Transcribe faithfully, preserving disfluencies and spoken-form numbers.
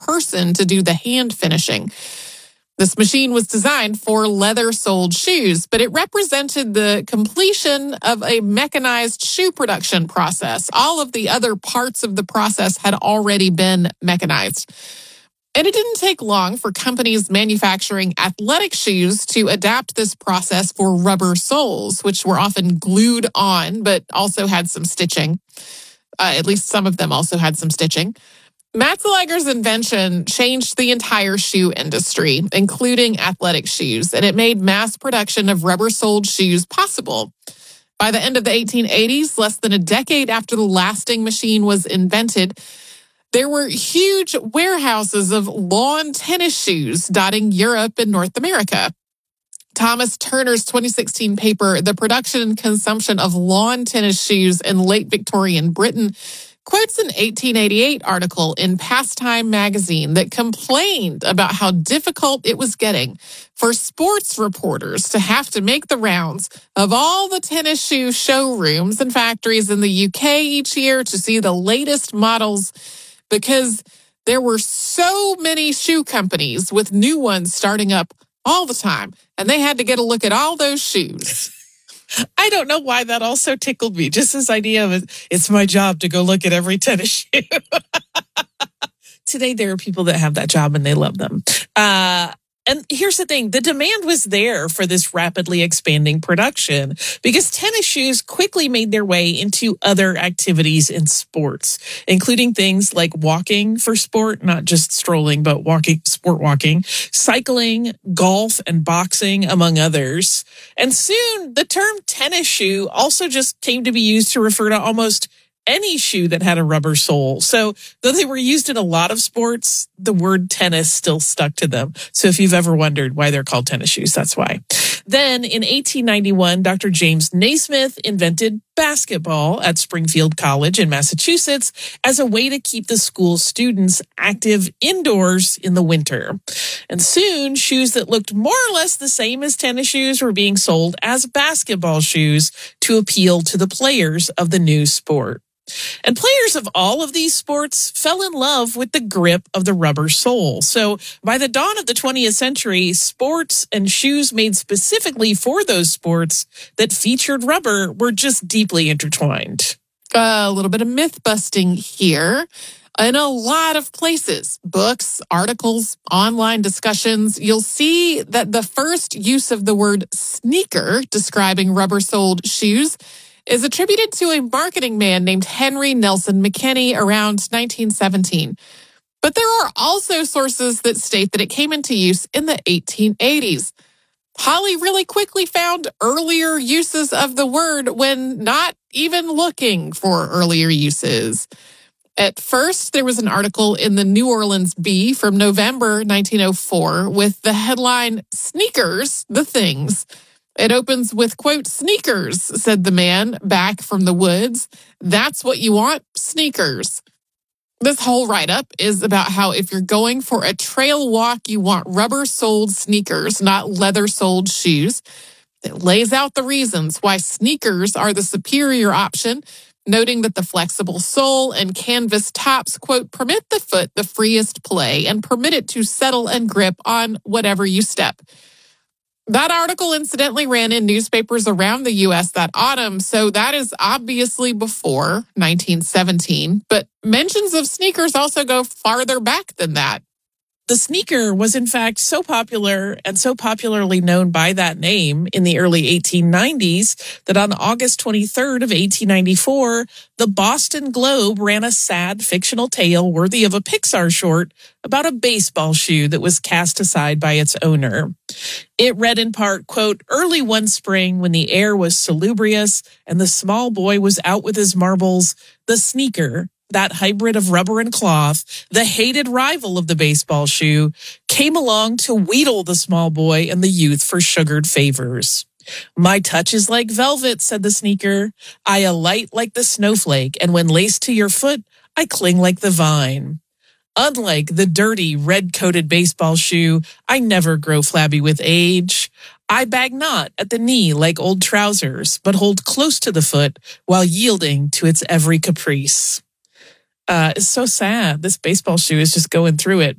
person to do the hand finishing. This machine was designed for leather-soled shoes, but it represented the completion of a mechanized shoe production process. All of the other parts of the process had already been mechanized. And it didn't take long for companies manufacturing athletic shoes to adapt this process for rubber soles, which were often glued on, but also had some stitching. Uh, at least some of them also had some stitching. Matzeliger's invention changed the entire shoe industry, including athletic shoes, and it made mass production of rubber-soled shoes possible. By the end of the eighteen eighties, less than a decade after the lasting machine was invented, there were huge warehouses of lawn tennis shoes dotting Europe and North America. Thomas Turner's twenty sixteen paper, The Production and Consumption of Lawn Tennis Shoes in Late Victorian Britain, quotes an eighteen eighty-eight article in Pastime magazine that complained about how difficult it was getting for sports reporters to have to make the rounds of all the tennis shoe showrooms and factories in the U K each year to see the latest models, because there were so many shoe companies with new ones starting up all the time, and they had to get a look at all those shoes. I don't know why that also tickled me. Just this idea of it, it's my job to go look at every tennis shoe. Today, there are people that have that job and they love them. Uh, and here's the thing. The demand was there for this rapidly expanding production because tennis shoes quickly made their way into other activities in sports, including things like walking for sport, not just strolling, but walking, sport walking, cycling, golf, and boxing, among others. And soon, the term tennis shoe also just came to be used to refer to almost any shoe that had a rubber sole. So though they were used in a lot of sports, the word tennis still stuck to them. So if you've ever wondered why they're called tennis shoes, that's why. Then in eighteen ninety-one, Doctor James Naismith invented basketball at Springfield College in Massachusetts as a way to keep the school students active indoors in the winter. And soon, shoes that looked more or less the same as tennis shoes were being sold as basketball shoes to appeal to the players of the new sport. And players of all of these sports fell in love with the grip of the rubber sole. So by the dawn of the twentieth century, sports and shoes made specifically for those sports that featured rubber were just deeply intertwined. Uh, a little bit of myth busting here. In a lot of places, books, articles, online discussions, you'll see that the first use of the word sneaker describing rubber-soled shoes is attributed to a marketing man named Henry Nelson McKinney around nineteen seventeen. But there are also sources that state that it came into use in the eighteen eighties. Holly really quickly found earlier uses of the word when not even looking for earlier uses. At first, there was an article in the New Orleans Bee from November nineteen oh four with the headline, "Sneakers, the Things." It opens with, quote, "Sneakers," said the man back from the woods. "That's what you want? Sneakers." This whole write-up is about how if you're going for a trail walk, you want rubber-soled sneakers, not leather-soled shoes. It lays out the reasons why sneakers are the superior option, noting that the flexible sole and canvas tops, quote, "permit the foot the freest play and permit it to settle and grip on whatever you step." That article incidentally ran in newspapers around the U S that autumn, so that is obviously before nineteen seventeen. But mentions of sneakers also go farther back than that. The sneaker was, in fact, so popular and so popularly known by that name in the early eighteen nineties that on August twenty-third of eighteen ninety-four, the Boston Globe ran a sad fictional tale worthy of a Pixar short about a baseball shoe that was cast aside by its owner. It read in part, quote, "Early one spring when the air was salubrious and the small boy was out with his marbles, the sneaker, that hybrid of rubber and cloth, the hated rival of the baseball shoe, came along to wheedle the small boy and the youth for sugared favors. My touch is like velvet," said the sneaker. "I alight like the snowflake, and when laced to your foot, I cling like the vine. Unlike the dirty, red-coated baseball shoe, I never grow flabby with age. I bag not at the knee like old trousers, but hold close to the foot while yielding to its every caprice." Uh, it's so sad. This baseball shoe is just going through it.